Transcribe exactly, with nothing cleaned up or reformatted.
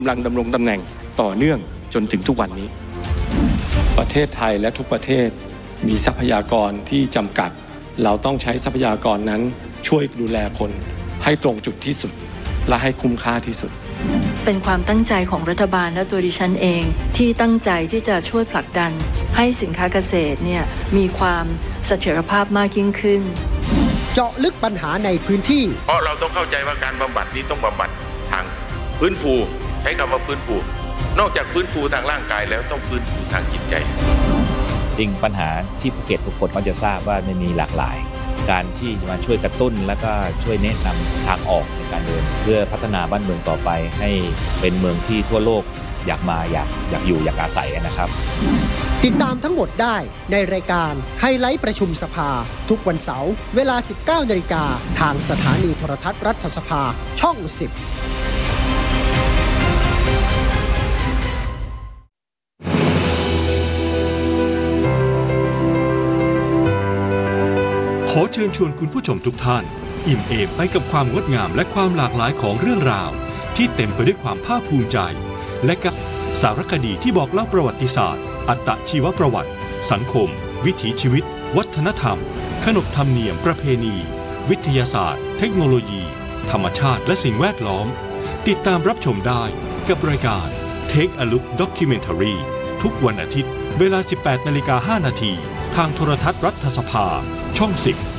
กำลังดำรงตำแหน่งต่อเนื่องจนถึงทุกวันนี้ประเทศไทยและทุกประเทศมีทรัพยากรที่จำกัดเราต้องใช้ทรัพยากรนั้นช่วยดูแลคนให้ตรงจุดที่สุดและให้คุ้มค่าที่สุดเป็นความตั้งใจของรัฐบาลและตัวดิฉันเองที่ตั้งใจที่จะช่วยผลักดันให้สินค้าเกษตรเนี่ยมีความเสถียรภาพมากยิ่งขึ้นเจาะลึกปัญหาในพื้นที่เพราะเราต้องเข้าใจว่าการบำบัดนี้ต้องบำบัดทางฟื้นฟูใช้คำว่าฟื้นฟูนอกจากฟื้นฟูทางร่างกายแล้วต้องฟื้นฟูทางจิตใจจริงปัญหาที่ภูเก็ตทุกคนก็จะทราบว่ามันมีหลากหลายการที่จะมาช่วยกระตุ้นและก็ช่วยแนะนำทางออกในการเดินเพื่อพัฒนาบ้านเมืองต่อไปให้เป็นเมืองที่ทั่วโลกอยากมาอยากอยากอยู่อยากอาศัยนะครับติดตามทั้งหมดได้ในรายการไฮไลท์ประชุมสภาทุกวันเสาร์เวลา สิบเก้านาฬิกา ทางสถานีโทรทัศน์รัฐสภาช่องสิบขอเชิญชวนคุณผู้ชมทุกท่านอิ่มเอมไปกับความงดงามและความหลากหลายของเรื่องราวที่เต็มไปด้วยความภาคภูมิใจและกับสารคดีที่บอกเล่าประวัติศาสตร์อัตชีวประวัติสังคมวิถีชีวิตวัฒนธรรมขนบธรรมเนียมประเพณีวิทยาศาสตร์เทคโนโลยีธรรมชาติและสิ่งแวดล้อมติดตามรับชมได้กับรายการ Take a Look Documentary ทุกวันอาทิตย์เวลา สิบแปดนาฬิกาห้านาทีทางโทรทัศน์รัฐสภาช่องสิบ